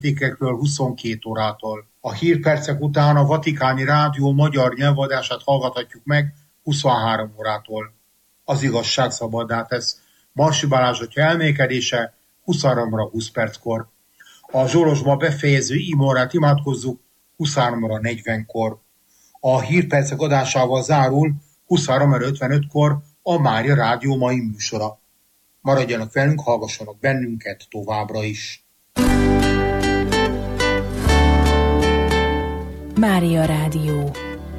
péntekről 22 órától. A hírpercek után a Vatikáni Rádió magyar nyelvadását hallgathatjuk meg 23 órától. Az igazság szabaddá tesz. Marsi Balázs atya elmélkedése 23-ra 20 perckor. A Zsolozsba befejező imórát imádkozzuk 23-ra 40-kor. A hírpercek adásával zárul 23:55-kor a Mária Rádió mai műsora. Maradjanak velünk, hallgassanak bennünket továbbra is. Mária Rádió.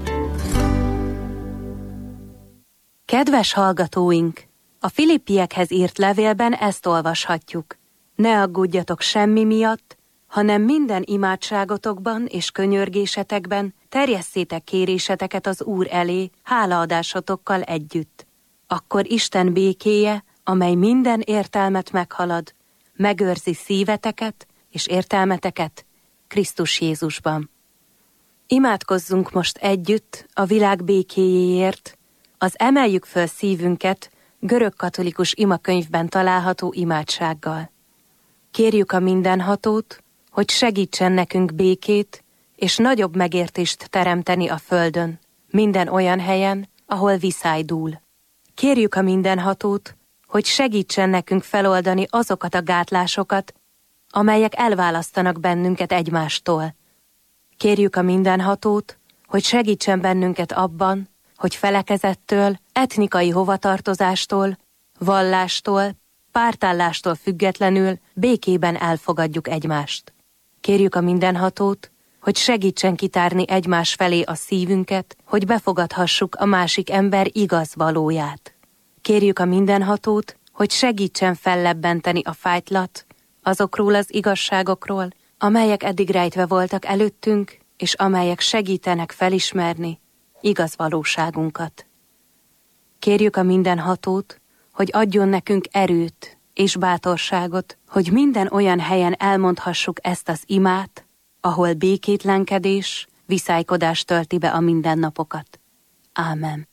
Kedves hallgatóink! A Filippiekhez írt levélben ezt olvashatjuk. Ne aggódjatok semmi miatt, hanem minden imádságotokban és könyörgésetekben terjesszétek kéréseteket az Úr elé, hálaadásotokkal együtt. Akkor Isten békéje, amely minden értelmet meghalad, megőrzi szíveteket és értelmeteket Krisztus Jézusban. Imádkozzunk most együtt a világ békéjéért, az Emeljük föl szívünket görögkatolikus imakönyvben található imádsággal. Kérjük a Mindenhatót, hogy segítsen nekünk békét és nagyobb megértést teremteni a földön, minden olyan helyen, ahol viszály dúl. Kérjük a Mindenhatót, hogy segítsen nekünk feloldani azokat a gátlásokat, amelyek elválasztanak bennünket egymástól. Kérjük a Mindenhatót, hogy segítsen bennünket abban, hogy felekezettől, etnikai hovatartozástól, vallástól, pártállástól függetlenül békében elfogadjuk egymást. Kérjük a Mindenhatót, hogy segítsen kitárni egymás felé a szívünket, hogy befogadhassuk a másik ember igaz valóját. Kérjük a Mindenhatót, hogy segítsen fellebbenteni a fájtlat azokról az igazságokról, amelyek eddig rejtve voltak előttünk, és amelyek segítenek felismerni igaz valóságunkat. Kérjük a Mindenhatót, hogy adjon nekünk erőt és bátorságot, hogy minden olyan helyen elmondhassuk ezt az imát, ahol békétlenkedés, viszálykodás tölti be a mindennapokat. Ámen.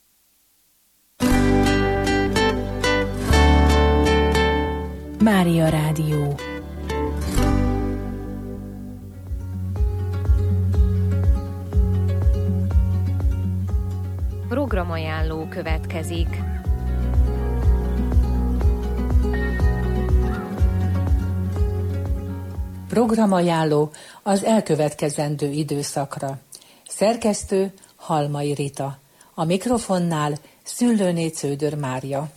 Mária Rádió. Programajánló következik. Programajánló az elkövetkezendő időszakra. Szerkesztő Halmai Rita. A mikrofonnál Szüllőné Cződör Mária.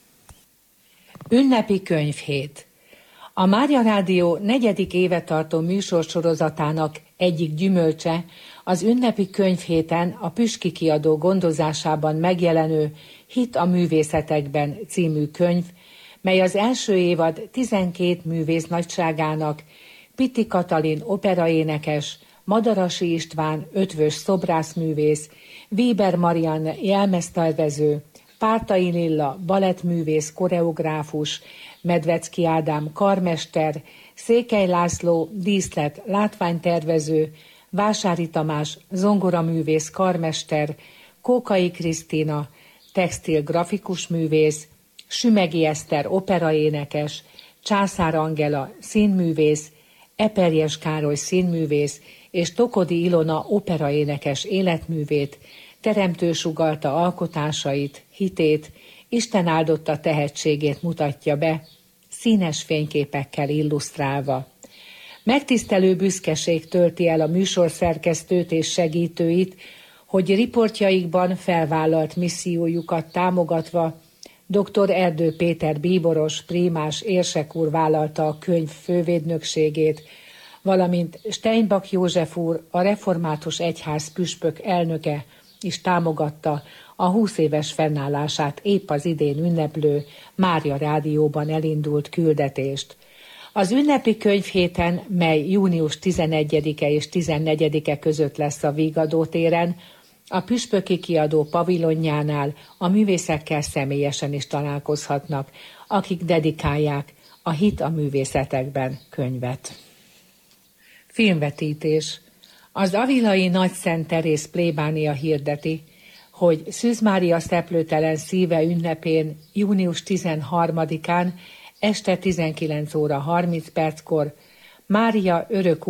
Ünnepi könyvhét. A Mária Rádió 4. éve tartó műsorsorozatának egyik gyümölcse az ünnepi könyvhéten a Püspöki Kiadó gondozásában megjelenő Hit a művészetekben című könyv, mely az első évad 12 művész nagyságának, Pitti Katalin operaénekes, Madarasi István ötvös szobrászművész, Weber Marianne jelmeztervező, Pártai Lilla balettművész koreográfus, Medvecki Ádám karmester, Székely László díszlet látványtervező, Vásári Tamás zongoraművész karmester, Kókai Krisztina textil grafikus művész, Sümegi Eszter operaénekes, Császár Angela színművész, Eperjes Károly színművész és Tokodi Ilona operaénekes életművét, teremtő sugallta alkotásait, hitét, Isten áldotta tehetségét mutatja be, színes fényképekkel illusztrálva. Megtisztelő büszkeség tölti el a műsorszerkesztőt és segítőit, hogy riportjaikban felvállalt missziójukat támogatva dr. Erdő Péter bíboros, prímás érsek úr vállalta a könyv fővédnökségét, valamint Steinbach József úr, a Református Egyház püspök elnöke is támogatta a 20 éves fennállását épp az idén ünneplő Mária Rádióban elindult küldetést. Az ünnepi könyvhéten, mely június 11-e és 14-e között lesz a Vigadó téren, a Püspöki Kiadó pavilonjánál a művészekkel személyesen is találkozhatnak, akik dedikálják a Hit a művészetekben könyvet. Filmvetítés. Az avilai Nagy Szent Teréz plébánia hirdeti, hogy Szűz Mária szeplőtelen szíve ünnepén június 13-án este 19 óra 30 perckor Mária örök